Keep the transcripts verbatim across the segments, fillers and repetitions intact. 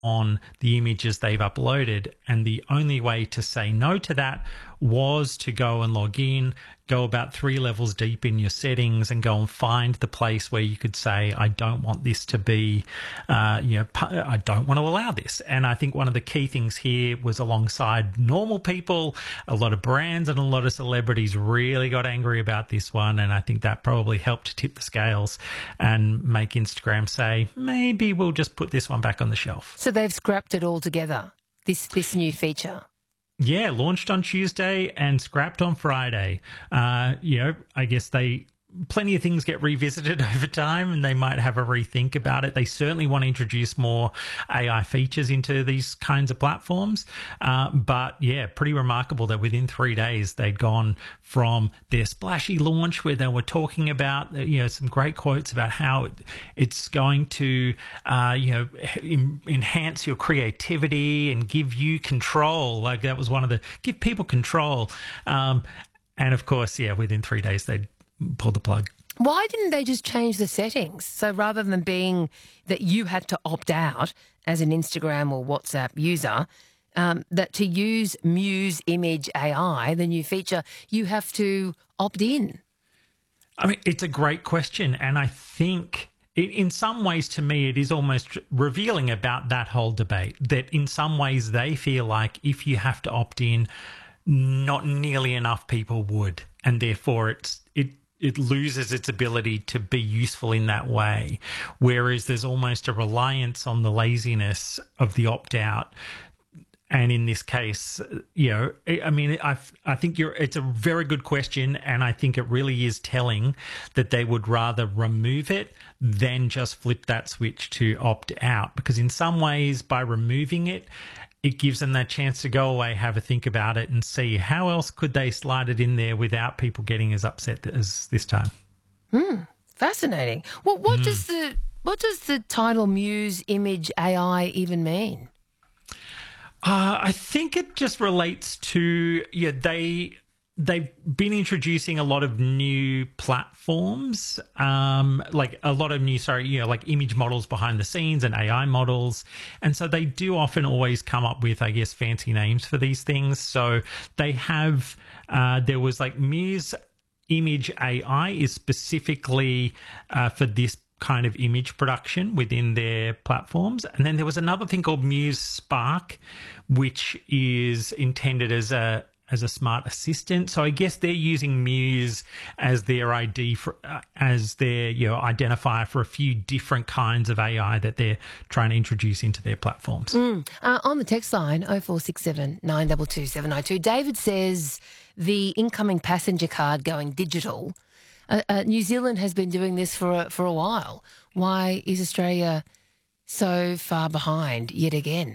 on the images they've uploaded. And the only way to say no to that was to go and log in, go about three levels deep in your settings and go and find the place where you could say, I don't want this to be, uh, you know, I don't want to allow this. And I think one of the key things here was alongside normal people, a lot of brands and a lot of celebrities really got angry about this one. And I think that probably helped tip the scales and make Instagram say, maybe we'll just put this one back on the shelf. So they've scrapped it altogether, this, this new feature. Yeah, launched on Tuesday and scrapped on Friday. Uh, you know, I guess they plenty of things get revisited over time and they might have a rethink about it. They certainly want to introduce more A I features into these kinds of platforms. Uh, but yeah, pretty remarkable that within three days they'd gone from their splashy launch where they were talking about, you know, some great quotes about how it, it's going to, uh, you know, in, enhance your creativity and give you control. Like that was one of the, give people control. Um, and of course, yeah, within three days they'd pull the plug. Why didn't they just change the settings? So rather than being that you had to opt out as an Instagram or WhatsApp user, um, that to use Muse Image A I, the new feature, you have to opt in? I mean, it's a great question. And I think it, in some ways, to me, it is almost revealing about that whole debate, that in some ways they feel like if you have to opt in, not nearly enough people would. And therefore it's it it loses its ability to be useful in that way. Whereas there's almost a reliance on the laziness of the opt-out. And in this case, you know, I mean, I I think you're, it's a very good question. And I think it really is telling that they would rather remove it than just flip that switch to opt out. Because in some ways, by removing it, it gives them that chance to go away, have a think about it and see how else could they slide it in there without people getting as upset as this time. Hmm, fascinating. Well, what Mm. does the what does the title Muse Image A I even mean? Uh, I think it just relates to, yeah, they, they've been introducing a lot of new platforms, um, like a lot of new, sorry, you know, like image models behind the scenes and A I models. And so they do often always come up with, I guess, fancy names for these things. So they have, uh, there was like Muse Image A I is specifically uh, for this kind of image production within their platforms. And then there was another thing called Muse Spark, which is intended as a as a smart assistant. So I guess they're using Muse as their I D for, uh, as their, you know, identifier for a few different kinds of A I that they're trying to introduce into their platforms. Mm. Uh, on the text line, oh four six seven, nine two two, seven oh two, David says the incoming passenger card going digital. Uh, uh, New Zealand has been doing this for a, for a while. Why is Australia so far behind yet again?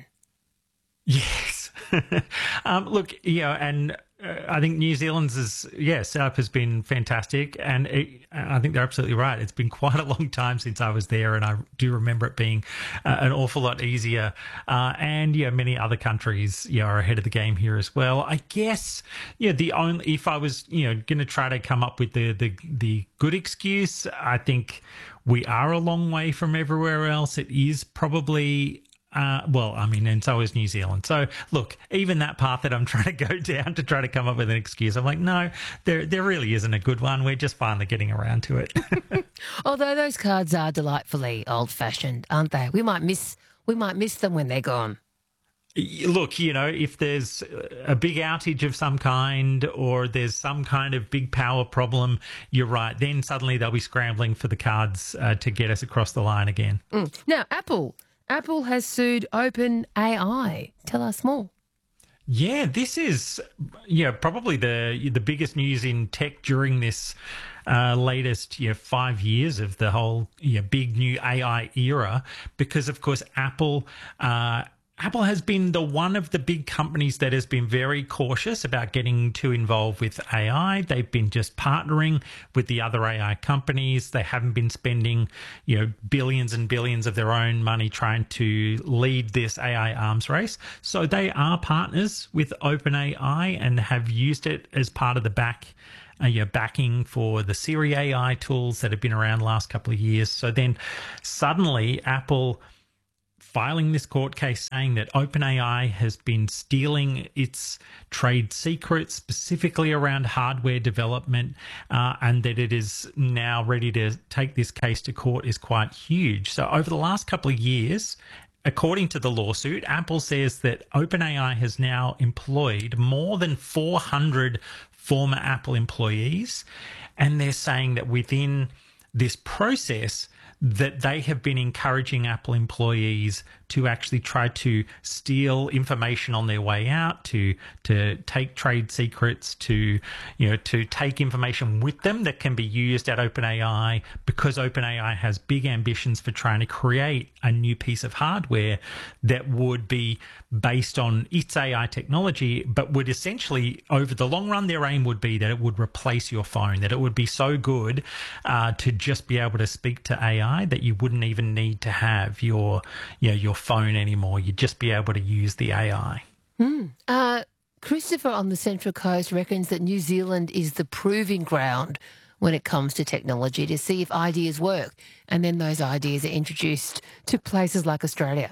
Yes. um, look, you know, and uh, I think New Zealand's is, yeah, setup has been fantastic. And it, I think they're absolutely right. It's been quite a long time since I was there. And I do remember it being uh, an awful lot easier. Uh, and, yeah, many other countries, you know, are ahead of the game here as well. I guess, yeah, the only, if I was, you know, going to try to come up with the, the, the good excuse, I think we are a long way from everywhere else. It is probably, Uh, well, I mean, and so is New Zealand. So, look, even that path that I'm trying to go down to try to come up with an excuse, I'm like, no, there there really isn't a good one. We're just finally getting around to it. Although those cards are delightfully old-fashioned, aren't they? We might miss we might miss them when they're gone. Look, you know, if there's a big outage of some kind or there's some kind of big power problem, you're right. Then suddenly they'll be scrambling for the cards uh, to get us across the line again. Mm. Now, Apple. Apple has sued OpenAI. Tell us more. Yeah, this is, yeah, probably the the biggest news in tech during this uh, latest, you know, five years of the whole, you know, big new A I era, because of course Apple. Uh, Apple has been the one of the big companies that has been very cautious about getting too involved with A I. They've been just partnering with the other A I companies. They haven't been spending, you know, billions and billions of their own money trying to lead this A I arms race. So they are partners with OpenAI and have used it as part of the back Uh, you know, backing for the Siri A I tools that have been around the last couple of years. So then suddenly Apple filing this court case saying that OpenAI has been stealing its trade secrets, specifically around hardware development, uh, and that it is now ready to take this case to court is quite huge. So over the last couple of years, according to the lawsuit, Apple says that OpenAI has now employed more than four hundred former Apple employees, and they're saying that within this process that they have been encouraging Apple employees to actually try to steal information on their way out, to to take trade secrets, to you know to take information with them that can be used at OpenAI, because OpenAI has big ambitions for trying to create a new piece of hardware that would be based on its A I technology, but would essentially, over the long run, their aim would be that it would replace your phone, that it would be so good uh, to just be able to speak to A I that you wouldn't even need to have your you know, your phone anymore. You'd just be able to use the A I. Mm. Uh, Christopher on the Central Coast reckons that New Zealand is the proving ground when it comes to technology to see if ideas work, and then those ideas are introduced to places like Australia.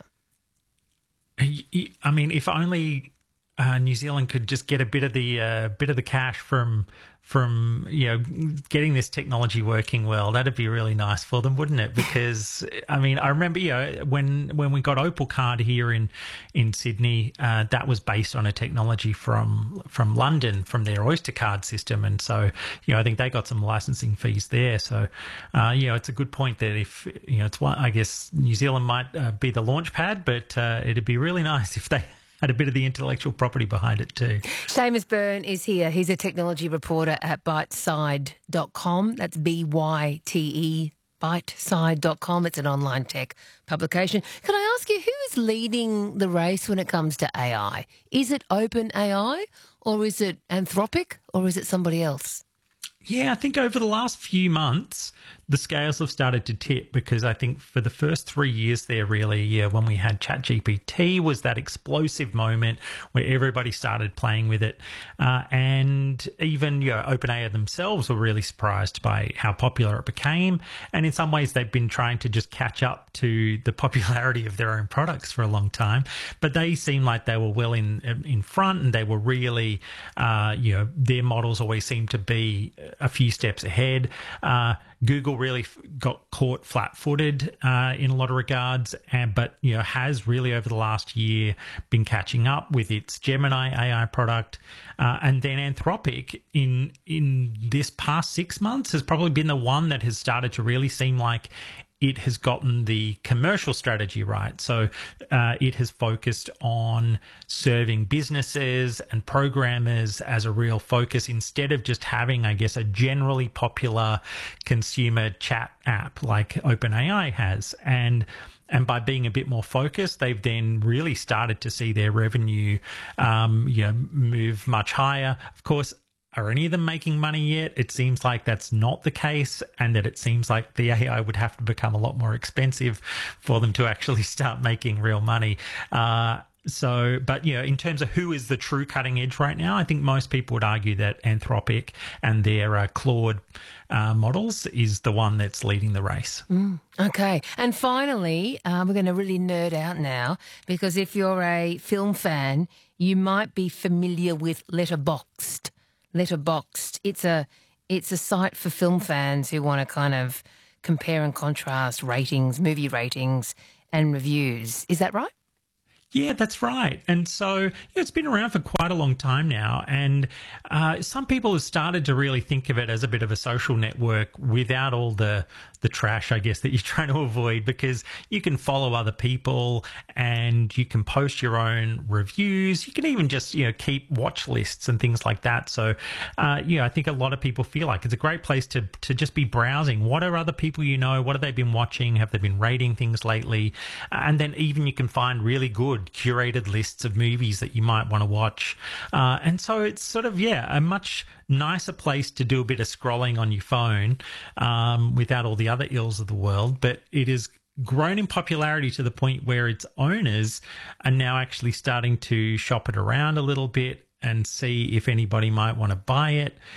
I mean, if only uh, New Zealand could just get a bit of the uh, bit of the cash from from you know getting this technology working well, that'd be really nice for them, wouldn't it? Because I mean, I remember you know when when we got Opal Card here in in Sydney, uh, that was based on a technology from from London, from their Oyster Card system, and so you know I think they got some licensing fees there. So uh, you know it's a good point that if you know it's one, I guess New Zealand might uh, be the launch pad, but uh, it'd be really nice if they had a bit of the intellectual property behind it too. Seamus Byrne is here. He's a technology reporter at Byteside dot com. That's B Y T E, Byteside dot com. It's an online tech publication. Can I ask you, who is leading the race when it comes to A I? Is it OpenAI, or is it Anthropic, or is it somebody else? Yeah, I think over the last few months, the scales have started to tip, because I think for the first three years there, really, yeah, when we had ChatGPT was that explosive moment where everybody started playing with it. Uh, and even, you know, OpenAI themselves were really surprised by how popular it became. And in some ways, they've been trying to just catch up to the popularity of their own products for a long time. But they seemed like they were well in in front, and they were really, uh, you know, their models always seemed to be a few steps ahead. Uh, Google really got caught flat-footed uh, in a lot of regards, and but you know has really over the last year been catching up with its Gemini A I product, uh, and then Anthropic in in this past six months has probably been the one that has started to really seem like it has gotten the commercial strategy right. So uh, it has focused on serving businesses and programmers as a real focus, instead of just having, I guess, a generally popular consumer chat app like OpenAI has. And And by being a bit more focused, they've then really started to see their revenue um, you know, move much higher. Of course, are any of them making money yet? It seems like that's not the case, and that it seems like the A I would have to become a lot more expensive for them to actually start making real money. Uh, so, but, you know, in terms of who is the true cutting edge right now, I think most people would argue that Anthropic and their uh, Claude uh, models is the one that's leading the race. Mm, okay. And finally, uh, we're going to really nerd out now, because if you're a film fan, you might be familiar with Letterboxd. Letterboxd. It's a it's a site for film fans who want to kind of compare and contrast ratings, movie ratings, and reviews. Is that right? Yeah, that's right. And so you know, it's been around for quite a long time now. And uh, some people have started to really think of it as a bit of a social network without all the the trash, I guess, that you're trying to avoid, because you can follow other people and you can post your own reviews. You can even just, you know, keep watch lists and things like that. So, uh, yeah, I think a lot of people feel like it's a great place to to just be browsing. What are other people you know? What have they been watching? Have they been rating things lately? And then even you can find really good curated lists of movies that you might want to watch. Uh, and so it's sort of, yeah, a much nicer place to do a bit of scrolling on your phone um, without all the other ills of the world. But it has grown in popularity to the point where its owners are now actually starting to shop it around a little bit and see if anybody might want to buy it.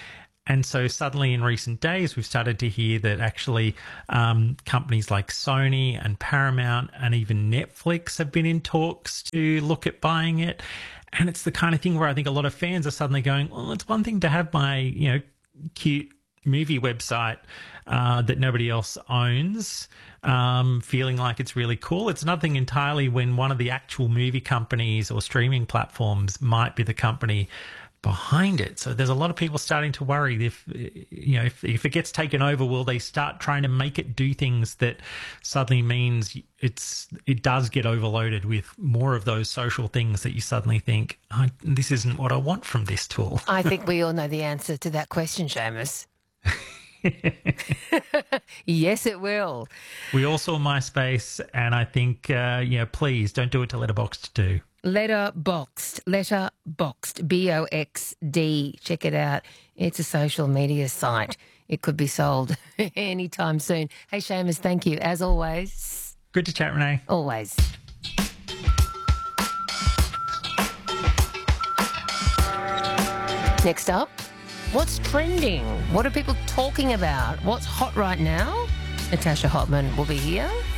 And so suddenly in recent days, we've started to hear that actually um, companies like Sony and Paramount and even Netflix have been in talks to look at buying it. And it's the kind of thing where I think a lot of fans are suddenly going, well, it's one thing to have my, you know, cute movie website uh, that nobody else owns, um, feeling like it's really cool. It's another thing entirely when one of the actual movie companies or streaming platforms might be the company behind it. So there's a lot of people starting to worry if, you know, if, if it gets taken over, will they start trying to make it do things that suddenly means it's it does get overloaded with more of those social things that you suddenly think, oh, this isn't what I want from this tool. I think we all know the answer to that question, Seamus. Yes, it will. We all saw MySpace, and I think, uh, you know, please don't do it to Letterboxd too. Letterboxd, Letterboxd, B O X D. Check it out. It's a social media site. It could be sold anytime soon. Hey, Seamus, thank you, as always. Good to chat, Renee. Always. Next up, what's trending? What are people talking about? What's hot right now? Natasha Hotman will be here.